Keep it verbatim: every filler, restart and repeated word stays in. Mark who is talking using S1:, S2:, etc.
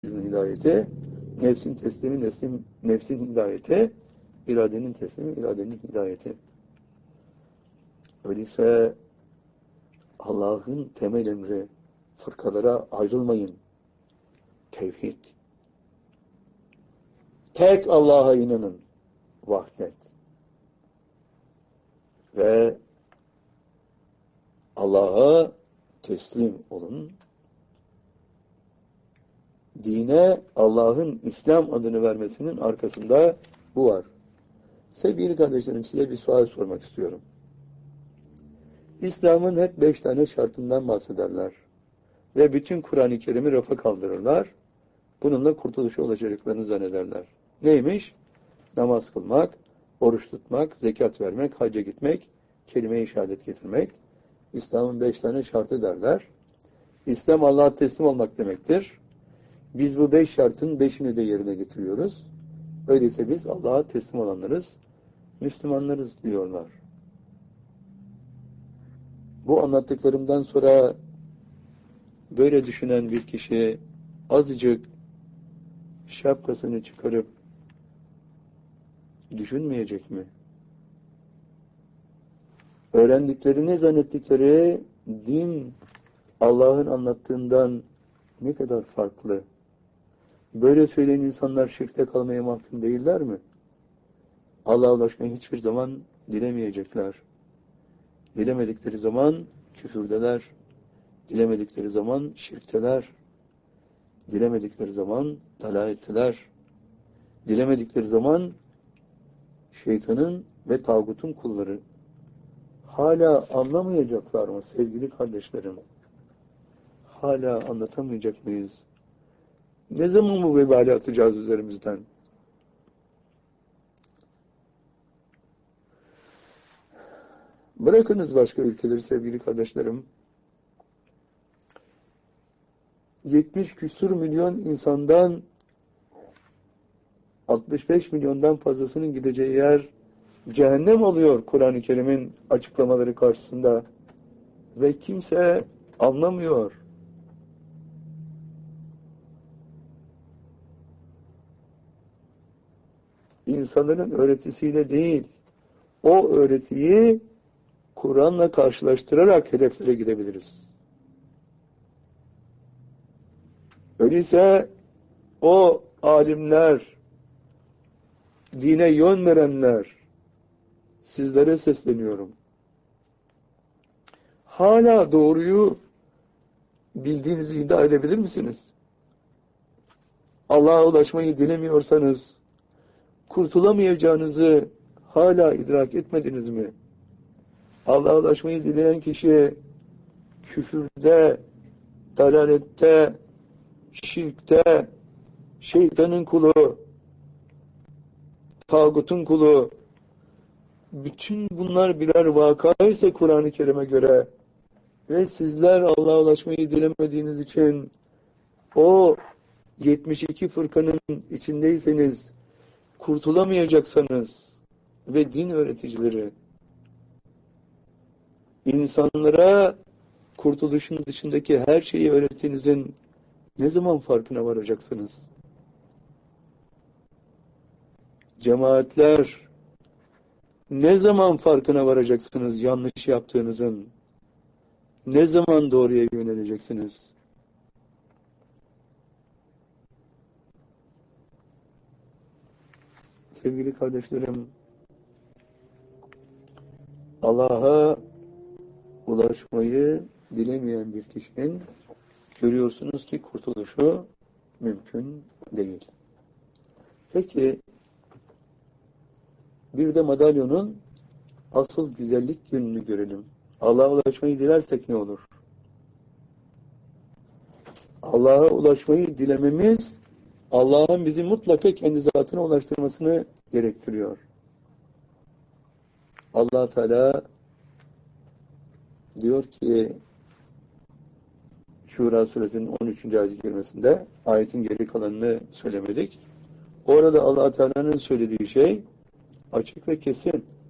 S1: hidayeti, nefsin teslimi nefsin, nefsin hidayeti, iradenin teslimi iradenin hidayeti. Öyleyse Allah'ın temel emri, fırkalara ayrılmayın. Tevhid. Tek Allah'a inanın. Vahdet. Ve Allah'a teslim olun. Dine Allah'ın İslam adını vermesinin arkasında bu var. Sevgili kardeşlerim, size bir sual sormak istiyorum. İslam'ın hep beş tane şartından bahsederler. Ve bütün Kur'an-ı Kerim'i rafa kaldırırlar. Bununla kurtuluşa ulaşacaklarını zannederler. Neymiş? Namaz kılmak, oruç tutmak, zekat vermek, hacca gitmek, kelime-i şehadet getirmek. İslam'ın beş tane şartı derler. İslam Allah'a teslim olmak demektir. Biz bu beş şartın beşini de yerine getiriyoruz. Öyleyse biz Allah'a teslim olanlarız, Müslümanlarız diyorlar. Bu anlattıklarımdan sonra böyle düşünen bir kişi azıcık şapkasını çıkarıp düşünmeyecek mi? Öğrendiklerini zannettikleri din Allah'ın anlattığından ne kadar farklı. Böyle söyleyen insanlar şirkte kalmaya mahkum değiller mi? Allah'a ulaşmayı hiçbir zaman dilemeyecekler. Dilemedikleri zaman küfürdeler. Dilemedikleri zaman şirkteler. Dilemedikleri zaman dalaletteler. Dilemedikleri zaman şeytanın ve tağutun kulları. Hala anlamayacaklar mı sevgili kardeşlerim? Hala anlatamayacak mıyız? Ne zaman bu vebali atacağız üzerimizden? Bırakınız başka ülkeleri sevgili kardeşlerim. yetmiş küsur milyon insandan altmış beş milyondan fazlasının gideceği yer cehennem oluyor Kur'an-ı Kerim'in açıklamaları karşısında. Ve kimse anlamıyor. İnsanların öğretisiyle değil, o öğretiyi Kur'an'la karşılaştırarak hedeflere gidebiliriz. Öyleyse o alimler, dine yön verenler, sizlere sesleniyorum. Hala doğruyu bildiğinizi iddia edebilir misiniz? Allah'a ulaşmayı dilemiyorsanız, kurtulamayacağınızı hala idrak etmediniz mi? Allah'a ulaşmayı dileyen kişi küfürde, dalalette, şirkte, şeytanın kulu, tağutun kulu, bütün bunlar birer vaka ise Kur'an-ı Kerim'e göre ve sizler Allah'a ulaşmayı dilemediğiniz için o yetmiş iki fırkanın içindeyseniz, kurtulamayacaksanız ve din öğreticileri insanlara kurtuluşun dışındaki her şeyi öğrettiğinizin ne zaman farkına varacaksınız? Cemaatler, ne zaman farkına varacaksınız yanlış yaptığınızın? Ne zaman doğruya yöneleceksiniz? Sevgili kardeşlerim, Allah'a ulaşmayı dilemeyen bir kişinin görüyorsunuz ki kurtuluşu mümkün değil. Peki, bir de madalyonun asıl güzellik yönünü görelim. Allah'a ulaşmayı dilersek ne olur? Allah'a ulaşmayı dilememiz, Allah'ın bizi mutlaka kendi zatına ulaştırmasını gerektiriyor. Allah Teala diyor ki Şura suresinin on üçüncü ayet-i kerimesinde, ayetin geri kalanını söylemedik. Orada Allah Teala'nın söylediği şey açık ve kesin.